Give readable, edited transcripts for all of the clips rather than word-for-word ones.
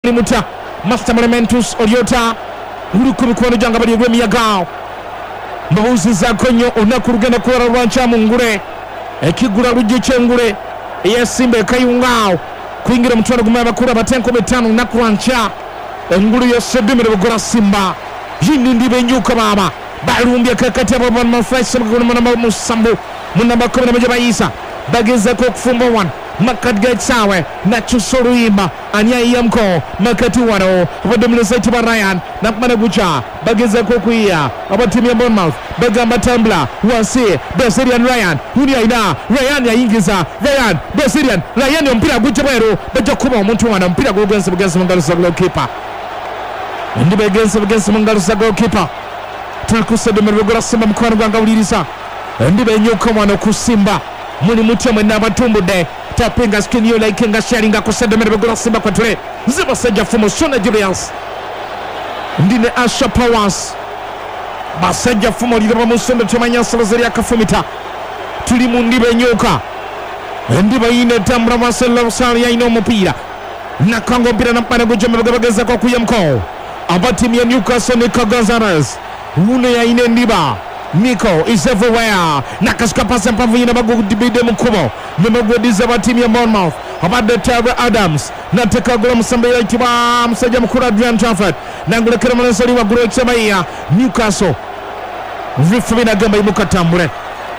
muta Master Monumentus Oriota uri ku mikono janga bari rw'emiyaga mbabuzi za konyo onaku rugenda kuwera rwanca mu ngure ekigura rugice ngure eyasimbe kayungao kuingira mutwano gumaya bakura batenko betano onaku rwanca enguru yose bimere bugora Simba yindi ndibe nyuka baba barumbya kakati abo bana mafresh muguna musambu munamba 11 bayisa bageza ko kufumba 1 makadga sawe na chusoruimba anya yamko makati wano abadomino site ba Ryan na kumana gucha bageza ko kuia abatimia Bournemouth bagamba tambla wasi Brazilian Ryan huni aina Ryan yaingiza Ryan Brazilian Ryan yompira gucha bero bajo kuba omuntu wana mpira gogense bugense mangalo sa goalkeeper ndibe gense mangalo sa goalkeeper tulikusedo merugora Simba mkwano gwanga ulirisa ndibe nyoka mwana kusimba muni mutemwe n'abatumbude tapinga skinio like nga sharinga kusedo merugora Simba kwa tule ziba seja fumo Shona Julius ndine Asha Powers baseja fumo lidoba musendo tumanya salazari akafumita tuli mu ndibe nyoka ndiba ine tambra Marcelo Sali ya ino mupira nakango mpira na mpana gujeme bagabageza kwa kuyamko abatimu ya Newcastle Nico Gonzalez Une ya ine ndiba Nico is everywhere nakasuka pasa mpavu yina bagu dibide mkubo nimegwediza wa timu ya Bournemouth abade Tyler Adams nateka gula msambe ya itiba msaja mkura Adrian Trafford nangule kira mwanasari wa guru ekisema iya Newcastle rifumina gamba imuka tambule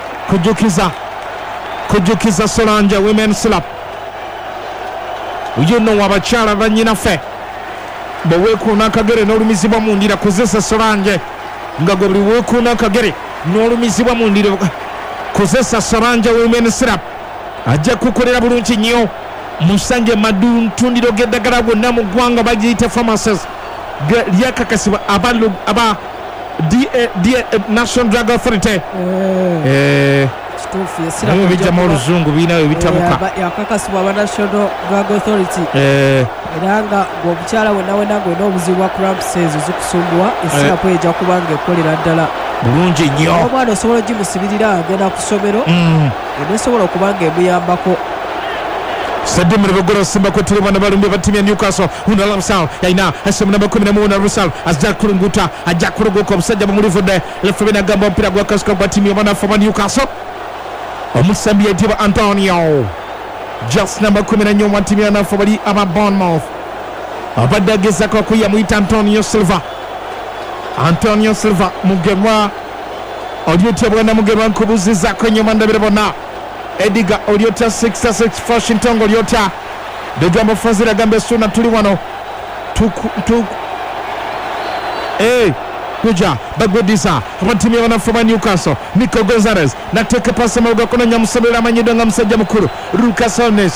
kujukiza Solange women slap uyuno wabachala banyina fe baweku nakagere n'olumizibwa mu ndira kozesa Solange ngago buli weku nakagere n'olumizibwa mu ndira kozesa Solange women slap ajja kukolera bulungi nnyo Musanje Madu ntundiro geddagala gonna mu ggwanga bagiyita pharmacies lyakakasibwa aba National Drug Authority bijjamu oluzungu biinayo bitabuka yakakasibwa aba National Drug Authority era nga ng'omukyala wonna ng'olina obuzibu bwa cramps zikusumbwa esirapu ejja kubanga ekolera ddala bulungi nnyo omwana osobola ogimusibirira agenda ku ssomero enesobola okubanga emuyambako Sadim Rivogoro Simba kwa tuli wana balumbi batimia Newcastle Huna Lamsal Yaina Hasem namba 11 Rusal Azja kurunguta Ajja kurunguka Msanja Murifude Lefebena Gamba mpira kwa kasuka kwa timu wana fama Newcastle Omusambi ya tiba Antonio Just namba 11 wa timu wana fama ama Bournemouth Abadageza kwa kuya muita Antonio Silva Mugemwa Odioti ya wana Mugemwa Nkubuziza kwenye mandabira bona Ediga Oriota 66 Washington Oriota Dejambo Fazira Gambe Suna tuli wano Kuja Bagwediza Watimi wana foma Newcastle Nico Gonzalez Nateke pasa mauga kuna nyamusabila manyidonga msaja mkuru Lucas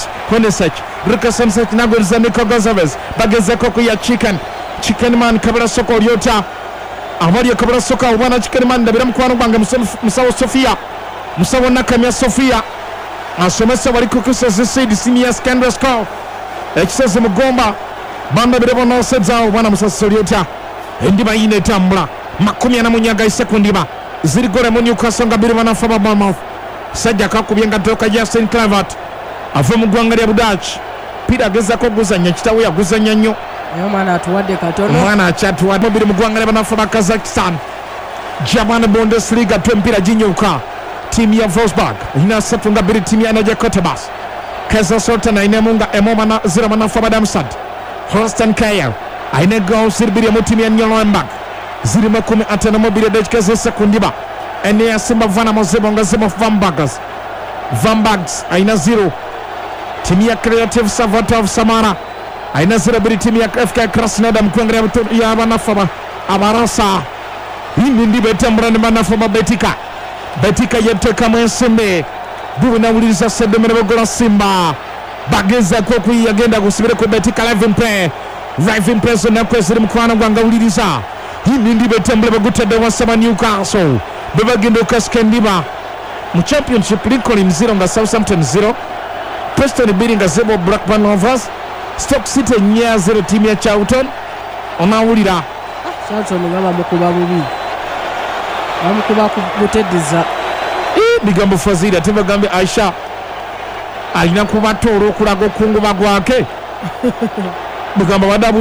Onesech Nagwediza Nico Gonzalez Bageze koko ya Chicken Man Kabila Soko Oriota Amari ya Kabila Soko Wana Chicken Man Dabira mkwano banga Musawo Sofia Musawo Nakamia Sofia asomesa wali kukusa zisidi senior secondary school ekisese mugomba banda birebo no sedzao bwana musasoliota endiba ine tambula 40 sekundiba ziri gore mu Newcastle ngabiri bana faba Bournemouth sajja kakubyenga toka Justin Kluivert ava mu gwanga lya Budach pira geza ko guzanya kitawe yaguzanya nnyo mwana atuwadde katono mwana achatuwadde mubiri mu gwanga lya bana faba Kazakhstan German Bundesliga twempira jinyuka timu ya Wolfsburg inasafunga biri timu ya Naja Kotebas Kaiserslautern inemunga emoma 0 manafaba Darmstadt Holstein Kiel aine gol sirbiri mu timu ya Nuremberg ziri 10 mobile dakika za sekundiba ene ya Simba vana mozebonga zemo Vambags aina 0 timu ya Creative Savatov Samara aina 0 biri timu ya FK Krasnodar mkwengere ya manafaba Amarasa hindi ndibe tembrani manafaba Betika yeteka mwesembe Buna uliriza sebe mwenye Simba Bageza kwa kui agenda kusibire kwa Betika live in play Zona kwa ziri mkwana wanga uliriza Hini ndibe temble bagute dewa sama Newcastle Beba gendo kaskendiba Championship Lincoln 0 nga Southampton 0 Preston Biri nga zebo Blackburn Rovers Stoke City nya 0 timu ya Charlton Ona ulira Charlton ngama mkuba bubi Amukuba kubutediza bigambo Fazila tiba gambe Aisha alina kubatoro kulago kungu bagwake bigambo wadabu